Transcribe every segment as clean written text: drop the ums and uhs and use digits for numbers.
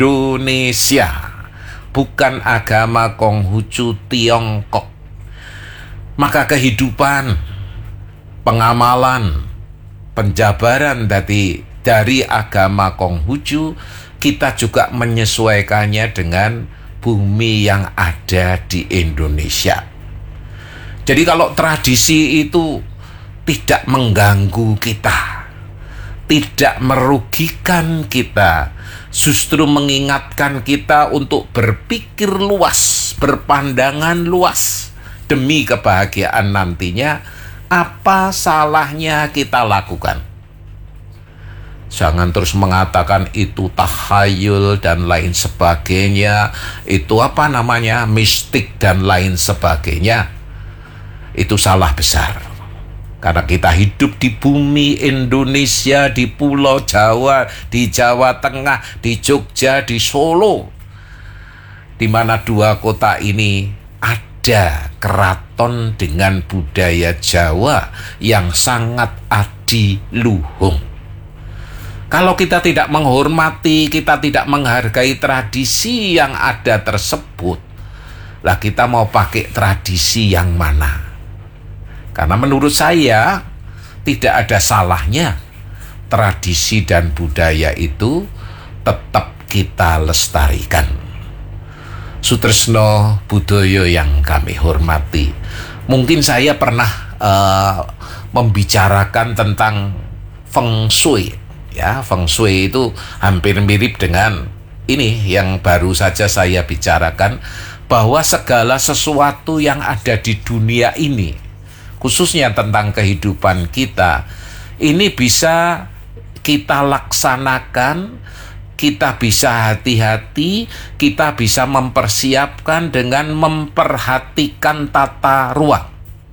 Indonesia, bukan agama Konghucu Tiongkok. Maka kehidupan, pengamalan, penjabaran dari agama Konghucu, kita juga menyesuaikannya dengan bumi yang ada di Indonesia. Jadi kalau tradisi itu tidak mengganggu kita, tidak merugikan kita, justru mengingatkan kita untuk berpikir luas, berpandangan luas demi kebahagiaan nantinya, apa salahnya kita lakukan? Jangan terus mengatakan itu tahayul dan lain sebagainya, itu mistik dan lain sebagainya. Itu salah besar. Karena kita hidup di bumi Indonesia, di Pulau Jawa, di Jawa Tengah, di Jogja, di Solo, di mana dua kota ini ada keraton dengan budaya Jawa yang sangat adiluhung. Kalau kita tidak menghormati, kita tidak menghargai tradisi yang ada tersebut, lah kita mau pakai tradisi yang mana? Karena menurut saya tidak ada salahnya tradisi dan budaya itu tetap kita lestarikan. Sutresno Budoyo yang kami hormati, mungkin saya pernah membicarakan tentang Feng Shui. Ya, Feng Shui itu hampir mirip dengan ini yang baru saja saya bicarakan, bahwa segala sesuatu yang ada di dunia ini, khususnya tentang kehidupan kita, ini bisa kita laksanakan, kita bisa hati-hati, kita bisa mempersiapkan dengan memperhatikan tata ruang.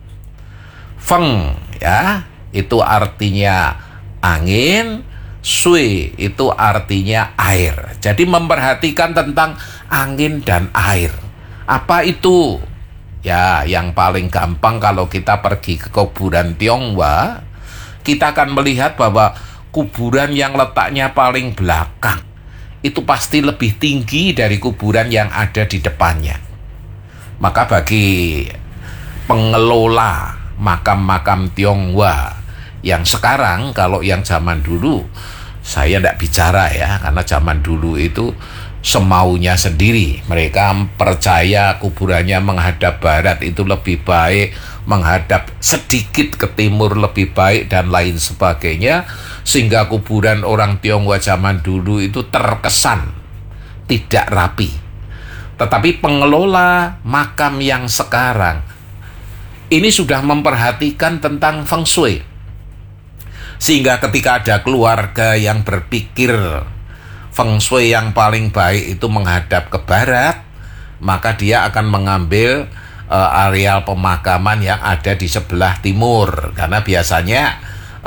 Feng, ya, itu artinya angin, Shui itu artinya air. Jadi memperhatikan tentang angin dan air. Apa itu? Ya, yang paling gampang kalau kita pergi ke kuburan Tionghoa, kita akan melihat bahwa kuburan yang letaknya paling belakang itu pasti lebih tinggi dari kuburan yang ada di depannya. Maka bagi pengelola makam-makam Tionghoa yang sekarang, kalau yang zaman dulu saya tidak bicara ya, karena zaman dulu itu semaunya sendiri. Mereka percaya kuburannya menghadap barat itu lebih baik, menghadap sedikit ke timur lebih baik, dan lain sebagainya. Sehingga kuburan orang Tionghoa zaman dulu itu terkesan tidak rapi. Tetapi pengelola makam yang sekarang ini sudah memperhatikan tentang Feng Shui. Sehingga ketika ada keluarga yang berpikir Feng Shui yang paling baik itu menghadap ke barat, maka dia akan mengambil areal pemakaman yang ada di sebelah timur. Karena biasanya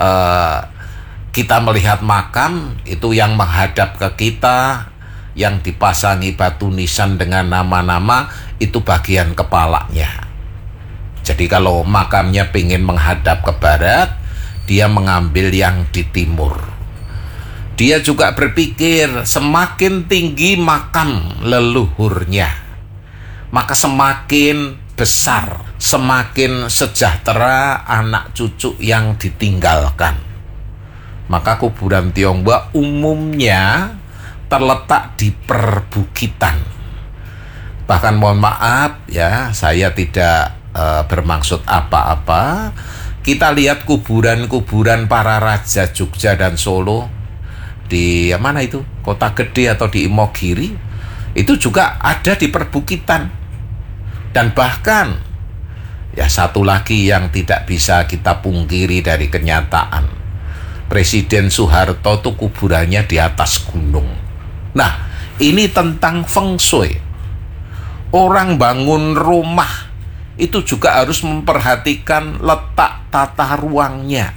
kita melihat makam itu yang menghadap ke kita, yang dipasangi batu nisan dengan nama-nama, itu bagian kepalanya. Jadi kalau makamnya ingin menghadap ke barat, dia mengambil yang di timur. Dia juga berpikir semakin tinggi makam leluhurnya, maka semakin besar, semakin sejahtera anak cucu yang ditinggalkan. Maka kuburan Tionghoa umumnya terletak di perbukitan. Bahkan mohon maaf ya, saya tidak bermaksud apa-apa. Kita lihat kuburan-kuburan para raja Jogja dan Solo di mana itu, Kota Gede atau di Imogiri, itu juga ada di perbukitan. Dan bahkan ya satu lagi yang tidak bisa kita pungkiri dari kenyataan, Presiden Soeharto itu kuburannya di atas gunung. Nah, ini tentang Feng Shui. Orang bangun rumah itu juga harus memperhatikan letak tata ruangnya.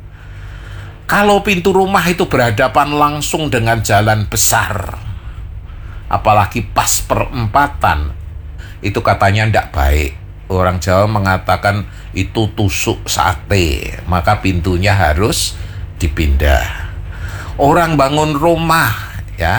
Kalau pintu rumah itu berhadapan langsung dengan jalan besar, apalagi pas perempatan, itu katanya tidak baik. Orang Jawa mengatakan itu tusuk sate, maka pintunya harus dipindah. Orang bangun rumah